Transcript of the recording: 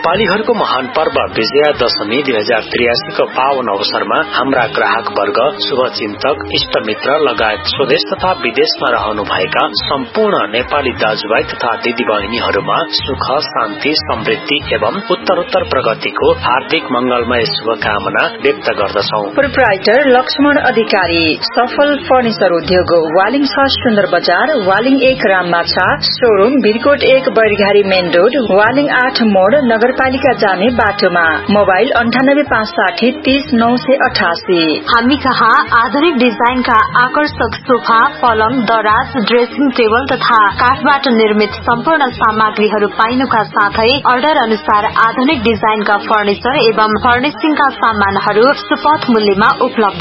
नेपालीहरूको महान पर्व विजयादशमी 2083 को पावन अवसरमा हाम्रा ग्राहक वर्ग, शुभचिन्तक, इष्टमित्र लगायत स्वदेश तथा विदेशमा रहनुभएका सम्पूर्ण नेपाली दाजुभाइ तथा दिदीबहिनीहरूमा सुख, शान्ति, समृद्धि एवं उत्तरोत्तर प्रगतिको हार्दिक मंगलमय शुभकामना व्यक्त गर्दछौ। प्रोप्राइटर लक्ष्मण अधिकारी, सफल फर्निचर उद्योग, वालिङ 6 सुन्दर बजार, Waling 1 राममाछा, showroom बिरकोट 1 बैरघारी main road, Waling 8 मोड़, नगरपालिका जाने बाटोमा। मोबाइल 9856 30 988। हामी कहाँ आधुनिक डिजाइनका आकर्षक सोफा, पलङ, दराज, ड्रेसिङ टेबल तथा काठबाट निर्मित सम्पूर्ण सामग्रीहरू पाइनुका साथै अर्डर अनुसार आधुनिक डिजाइनका फर्निचर एवं फर्निशिङका सामानहरू सुपथ मूल्यमा उपलब्ध